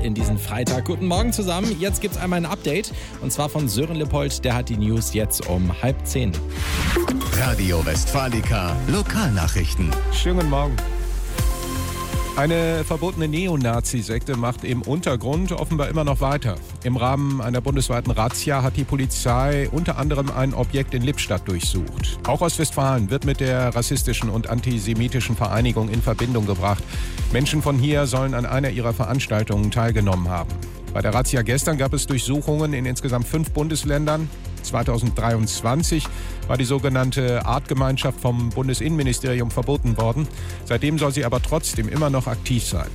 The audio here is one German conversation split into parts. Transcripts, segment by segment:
in diesen Freitag. Guten Morgen zusammen. Jetzt gibt es einmal ein Update. Und zwar von Sören Lippold. Der hat die News jetzt um 9:30. Radio Westfalica Lokalnachrichten. Schönen guten Morgen. Eine verbotene Neonazi-Sekte macht im Untergrund offenbar immer noch weiter. Im Rahmen einer bundesweiten Razzia hat die Polizei unter anderem ein Objekt in Lippstadt durchsucht. Auch Ostwestfalen wird mit der rassistischen und antisemitischen Vereinigung in Verbindung gebracht. Menschen von hier sollen an einer ihrer Veranstaltungen teilgenommen haben. Bei der Razzia gestern gab es Durchsuchungen in insgesamt 5 Bundesländern. 2023 war die sogenannte Artgemeinschaft vom Bundesinnenministerium verboten worden. Seitdem soll sie aber trotzdem immer noch aktiv sein.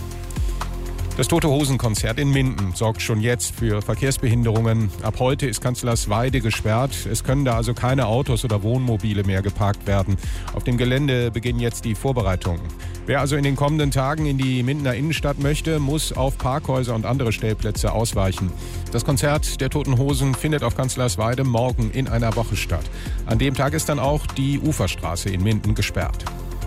Das Tote-Hosen-Konzert in Minden sorgt schon jetzt für Verkehrsbehinderungen. Ab heute ist Kanzlersweide gesperrt. Es können da also keine Autos oder Wohnmobile mehr geparkt werden. Auf dem Gelände beginnen jetzt die Vorbereitungen. Wer also in den kommenden Tagen in die Mindener Innenstadt möchte, muss auf Parkhäuser und andere Stellplätze ausweichen. Das Konzert der Toten Hosen findet auf Kanzlersweide morgen in einer Woche statt. An dem Tag ist dann auch die Uferstraße in Minden gesperrt.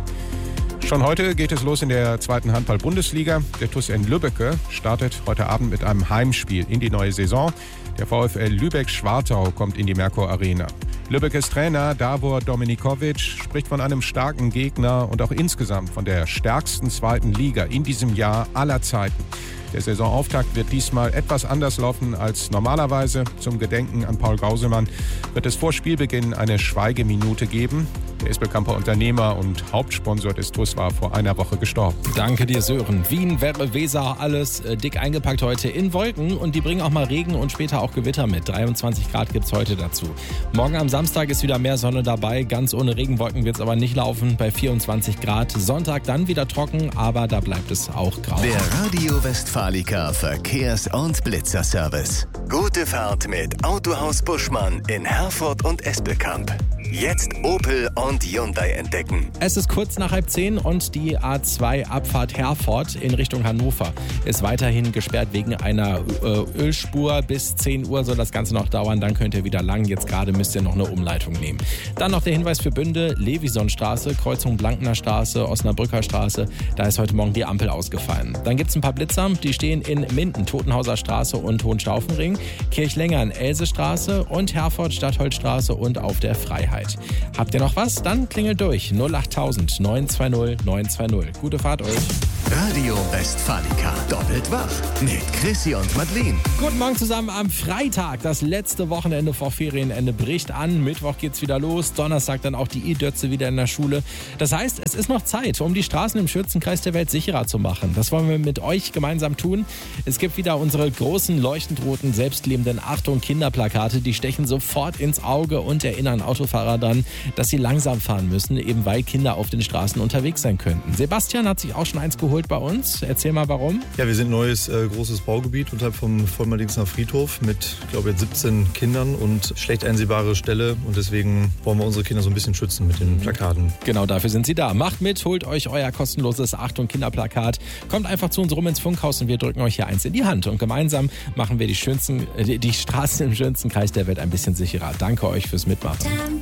Schon heute geht es los in der 2. Handball-Bundesliga. Der TuS in Lübbecke startet heute Abend mit einem Heimspiel in die neue Saison. Der VfL Lübeck-Schwartau kommt in die Merkur Arena. Lübeckes Trainer Davor Dominikovic spricht von einem starken Gegner und auch insgesamt von der stärksten 2. Liga in diesem Jahr aller Zeiten. Der Saisonauftakt wird diesmal etwas anders laufen als normalerweise. Zum Gedenken an Paul Gausemann wird es vor Spielbeginn eine Schweigeminute geben. Der Ispelkamper Unternehmer und Hauptsponsor des TuS war vor einer Woche gestorben. Danke dir, Sören. Wien, Werre, Weser, alles dick eingepackt heute in Wolken. Und die bringen auch mal Regen und später auch Gewitter mit. 23 Grad gibt es heute dazu. Morgen am Samstag ist wieder mehr Sonne dabei. Ganz ohne Regenwolken wird es aber nicht laufen bei 24 Grad. Sonntag dann wieder trocken, aber da bleibt es auch grau. Der Radio Westfalica Verkehrs- und Blitzerservice. Gute Fahrt mit Autohaus Buschmann in Herford und Espelkamp. Jetzt Opel und Hyundai entdecken. Es ist kurz nach 9:30 und die A2 Abfahrt Herford in Richtung Hannover ist weiterhin gesperrt wegen einer Ölspur. Bis 10 Uhr soll das Ganze noch dauern, dann könnt ihr wieder lang. Jetzt gerade müsst ihr noch eine Umleitung nehmen. Dann noch der Hinweis für Bünde, Levisonstraße, Kreuzung Blankener Straße, Osnabrücker Straße. Da ist heute Morgen die Ampel ausgefallen. Dann gibt es ein paar Blitzer, die stehen in Minden, Totenhauser Straße und Hohenstaufenring, Kirchlengern, Elsestraße und Herford, Stadtholzstraße und auf der Freiheit. Habt ihr noch was? Dann klingelt durch 08000 920 920. Gute Fahrt euch. Radio Westfalica. Doppelt wach mit Chrissy und Madeleine. Guten Morgen zusammen am Freitag. Das letzte Wochenende vor Ferienende bricht an. Mittwoch geht's wieder los. Donnerstag dann auch die I-Dötze wieder in der Schule. Das heißt, es ist noch Zeit, um die Straßen im Schützenkreis der Welt sicherer zu machen. Das wollen wir mit euch gemeinsam tun. Es gibt wieder unsere großen, leuchtend roten, selbstklebenden Achtung Kinderplakate. Die stechen sofort ins Auge und erinnern Autofahrer dann, dass sie langsam fahren müssen, eben weil Kinder auf den Straßen unterwegs sein könnten. Sebastian hat sich auch schon eins geholt bei uns. Erzähl mal, warum. Ja, wir sind ein neues großes Baugebiet unterhalb vom Vollmerdingsner Friedhof mit, ich glaube, jetzt 17 Kindern und schlecht einsehbare Stelle. Und deswegen wollen wir unsere Kinder so ein bisschen schützen mit den Plakaten. Genau, dafür sind sie da. Macht mit, holt euch euer kostenloses Achtung Kinderplakat. Kommt einfach zu uns rum ins Funkhaus und wir drücken euch hier eins in die Hand. Und gemeinsam machen wir die Straßen im schönsten Kreis der Welt ein bisschen sicherer. Danke euch fürs Mitmachen.